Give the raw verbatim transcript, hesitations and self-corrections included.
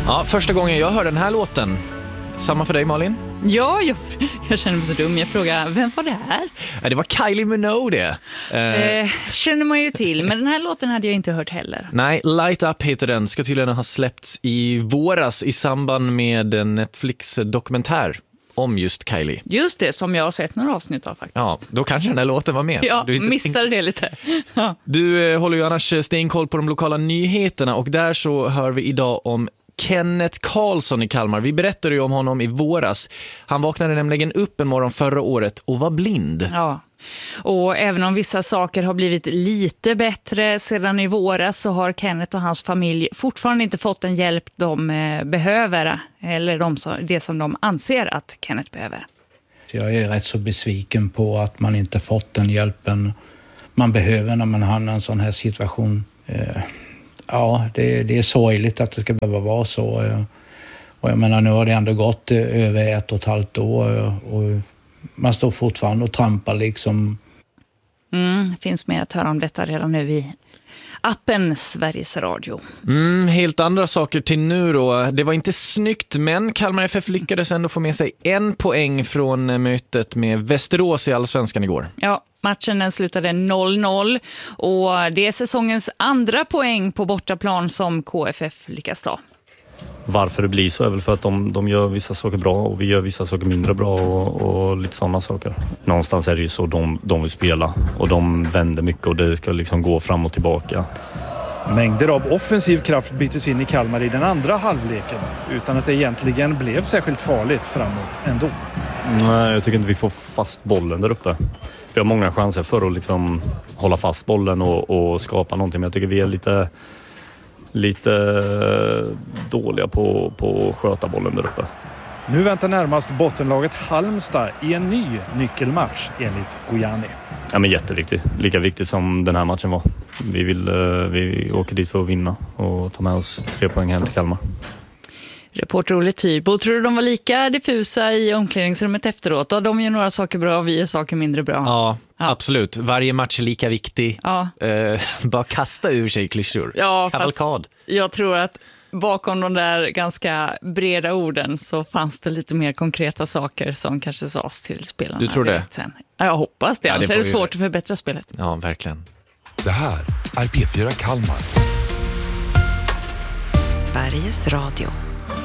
Ja, första gången jag hör den här låten. Samma för dig, Malin? Ja, jag, jag känner mig så dum. Jag frågar, vem var det här? Ja, det var Kylie Minogue det. Eh, eh, känner man ju till, men den här låten hade jag inte hört heller. Nej, Light Up heter den. Ska tydligen ha släppts i våras i samband med en Netflix-dokumentär om just Kylie. Just det, som jag har sett några avsnitt av faktiskt. Ja, då kanske den här låten var med. Ja, du inte missade tänk... det lite. Ja. Du eh, håller ju annars stenkoll på de lokala nyheterna och där så hör vi idag om Kenneth Karlsson i Kalmar. Vi berättade ju om honom i våras. Han vaknade nämligen upp en morgon förra året och var blind. Ja, och även om vissa saker har blivit lite bättre sedan i våras så har Kenneth och hans familj fortfarande inte fått den hjälp de behöver eller de som, det som de anser att Kenneth behöver. Jag är rätt så besviken på att man inte fått den hjälpen man behöver när man hamnar i en sån här situation. Ja, det, det är sorgligt att det ska behöva vara så. Och jag menar, nu har det ändå gått över ett och ett halvt år och man står fortfarande och trampar liksom. Mm, finns mer att höra om detta redan nu i appen Sveriges Radio. Mm, helt andra saker till nu då. Det var inte snyggt, men Kalmar F F lyckades ändå få med sig en poäng från mötet med Västerås i Allsvenskan igår. Ja, matchen den slutade noll noll och det är säsongens andra poäng på bortaplan som K F F lyckas ta. Varför det blir så är väl för att de, de gör vissa saker bra och vi gör vissa saker mindre bra och, och lite sådana saker. Någonstans är det ju så de, de vill spela och de vänder mycket och det ska liksom gå fram och tillbaka. Mängder av offensiv kraft byttes in i Kalmar i den andra halvleken utan att det egentligen blev särskilt farligt framåt ändå. Nej, jag tycker inte vi får fast bollen där uppe. Vi har många chanser för att liksom hålla fast bollen och, och skapa någonting, men jag tycker vi är lite... lite dåliga på, på att sköta bollen där uppe. Nu väntar närmast bottenlaget Halmstad i en ny nyckelmatch enligt Gojani. Ja, men jätteviktigt. Lika viktigt som den här matchen var. Vi, vill, vi åker dit för att vinna och ta med oss tre poäng hem till Kalmar. Reporter Olle Tyrbo, tror du de var lika diffusa i omklädningsrummet efteråt? Ja, de gör några saker bra och vi gör saker mindre bra. Ja, ja. Absolut. Varje match är lika viktig. Ja. Eh, bara kasta ur sig klyschor. Ja, Kavalkad. Jag tror att bakom de där ganska breda orden så fanns det lite mer konkreta saker som kanske sades till spelarna. Du tror det? Sen. Ja, jag hoppas det. Ja, det Annars är det vi... svårt att förbättra spelet. Ja, verkligen. Det här är P fyra Kalmar. Sveriges Radio.